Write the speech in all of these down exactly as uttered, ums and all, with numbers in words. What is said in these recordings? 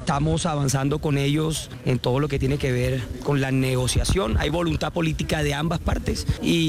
Estamos avanzando con ellos en todo lo que tiene que ver con la negociación. Hay voluntad política de ambas partes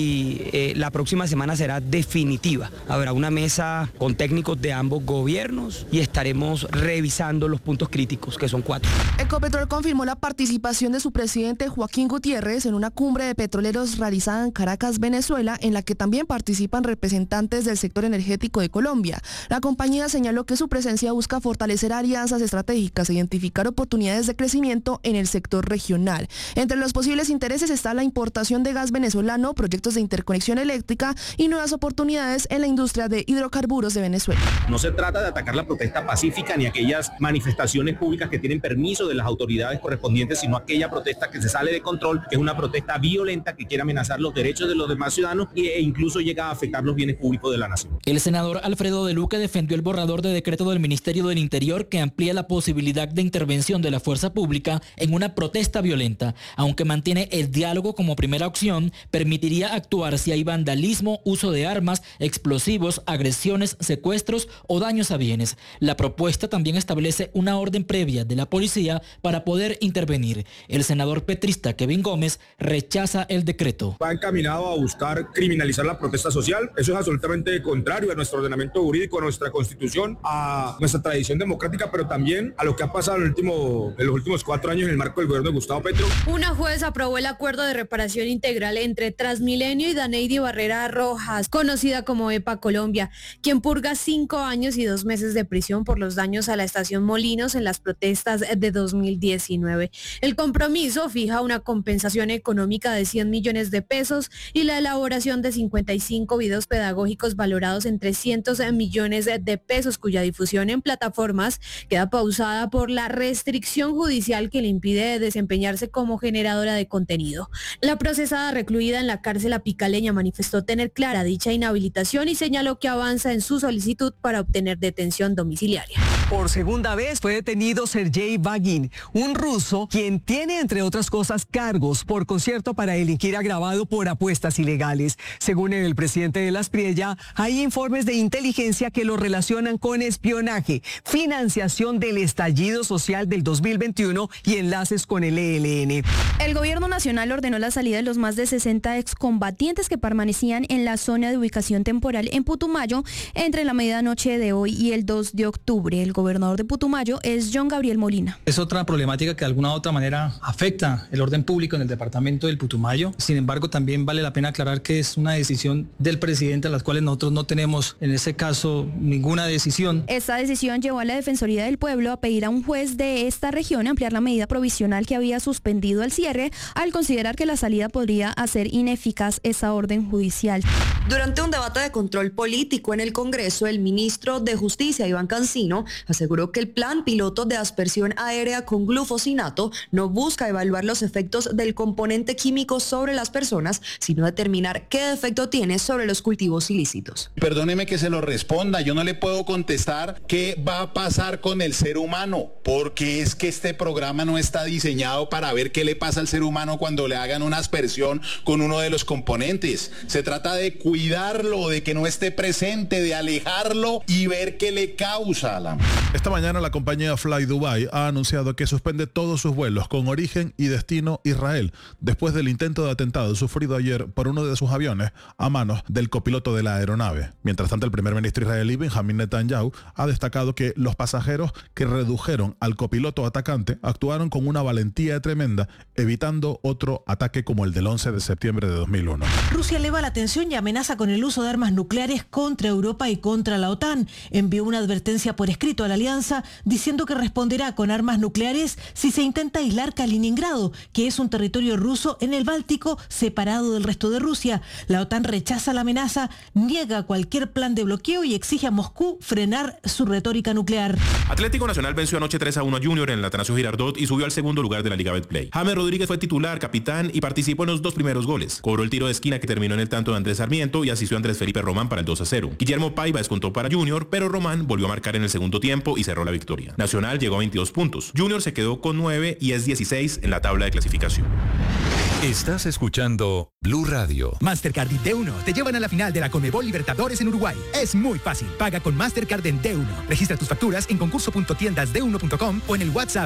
y eh, la próxima semana será definitiva. Habrá una mesa con técnicos de ambos gobiernos y estaremos revisando los puntos críticos, que son cuatro. Ecopetrol confirmó la participación de su presidente Joaquín Gutiérrez en una cumbre de petroleros realizada en Caracas, Venezuela, en la que también participan representantes del sector energético de Colombia. La compañía señaló que su presencia busca fortalecer alianzas estratégicas e identificar oportunidades de crecimiento en el sector regional. Entre los posibles intereses está la importación de gas venezolano, proyectos de interconexión eléctrica y nuevas oportunidades en la industria de hidrocarburos de Venezuela. No se trata de atacar la protesta pacífica ni aquellas manifestaciones públicas que tienen permiso de las autoridades correspondientes, sino aquella protesta que se sale de control, que es una protesta violenta que quiere amenazar los derechos de los demás ciudadanos e incluso llega a afectar los bienes públicos de la nación. El senador Alfredo de Luque defendió el borrador de decreto del Ministerio del Interior que amplía la posibilidad de intervención de la fuerza pública en una protesta violenta, aunque mantiene el diálogo como primera opción, permitiría actuar si hay vandalismo, uso de armas, explosivos, agresiones, secuestros o daños a bienes. La propuesta también establece una orden previa de la policía para poder intervenir. El senador petrista Kevin Gómez rechaza el decreto. Va encaminado a buscar criminalizar la protesta social. Eso es absolutamente contrario a nuestro ordenamiento jurídico, a nuestra constitución, a nuestra tradición democrática, pero también a lo que ha pasado en, el último, en los últimos cuatro años en el marco del gobierno de Gustavo Petro. Una juez aprobó el acuerdo de reparación integral entre Transmilenio y Daneidy Barrera Rojas, conocida como EPA Colombia, quien purga cinco años y dos meses de prisión por los daños a la estación Molinos en las protestas de dos mil diecinueve. El compromiso fija una compensación económica de cien millones de pesos y la elaboración de cincuenta y cinco videos pedagógicos valorados en trescientos millones de pesos, cuya difusión en plataformas queda pausada por la restricción judicial que le impide desempeñarse como generadora de contenido. La procesada recluida en la cárcel apicaleña manifestó tener clara dicha inhabilitación y señaló que avanza en su solicitud para obtener detención domiciliaria. Por segunda vez fue detenido Sergei Vagin, un ruso quien tiene, entre otras cosas, cargos por concierto para delinquir agravado por apuestas ilegales. Según el presidente de la Aspriella, hay informes de inteligencia que lo relacionan con espionaje, financiación del estallido social del dos mil veintiuno y enlaces con el E L N. El gobierno nacional ordenó la salida de los más de sesenta excombatientes que permanecían en la zona de ubicación temporal en Putumayo entre la medianoche de hoy y el dos de octubre. El gobernador de Putumayo es John Gabriel Molina. Es otra problemática que de alguna u otra manera afecta el orden público en el departamento del Putumayo. Sin embargo, también vale la pena aclarar que es una decisión del presidente a las cuales nosotros no tenemos en ese caso ninguna decisión. Esta decisión llevó a la Defensoría del Pueblo a pedir a un juez de esta región ampliar la medida provisional que había suspendido el cierre al considerar que la salida podría hacer ineficaz esa orden judicial. Durante un debate de control político en el Congreso, el ministro de Justicia, Iván Cancino, aseguró que el plan piloto de aspersión aérea con glufosinato no busca evaluar los efectos del componente químico sobre las personas, sino determinar qué efecto tiene sobre los cultivos ilícitos. Perdóneme que se lo responda, yo no le puedo contestar qué va a pasar con el ser humano, porque es que este programa no está diseñado para ver qué le pasa al ser humano cuando le hagan una aspersión con uno de los componentes. Se trata de cuidarlo, de que no esté presente, de alejarlo y ver qué le causa a la... Esta mañana la compañía Fly Dubai ha anunciado que suspende todos sus vuelos con origen y destino Israel, después del intento de atentado sufrido ayer por uno de sus aviones a manos del copiloto de la aeronave. Mientras tanto, el primer ministro israelí Benjamin Netanyahu ha destacado que los pasajeros que redujeron al copiloto atacante actuaron con una valentía tremenda, evitando otro ataque como el del once de septiembre de dos mil uno. Rusia eleva la tensión y amenaza con el uso de armas nucleares contra Europa y contra la OTAN. Envió una advertencia por escrito a la alianza diciendo que responderá con armas nucleares si se intenta aislar Kaliningrado, que es un territorio ruso en el Báltico separado del resto de Rusia. La OTAN rechaza la amenaza, niega cualquier plan de bloqueo y exige a Moscú frenar su retórica nuclear. Atlético Nacional venció anoche tres a uno a Junior en la Atanasio Girardot y subió al segundo lugar de la Liga Betplay. James Rodríguez fue titular, capitán y participó en los dos primeros goles. Cobró el tiro de esquina que terminó en el tanto de Andrés Sarmiento y asistió a Andrés Felipe Román para el dos a cero. Guillermo Paiva descontó para Junior, pero Román volvió a marcar en el segundo tiempo y cerró la victoria. Nacional llegó a veintidós puntos. Junior se quedó con nueve y es dieciséis en la tabla de clasificación. Estás escuchando Blue Radio. Mastercard y D uno te llevan a la final de la Conmebol Libertadores en Uruguay. Es muy fácil. Paga con Mastercard en D uno. Registra tus facturas en concurso punto tiendas d uno punto com o en el WhatsApp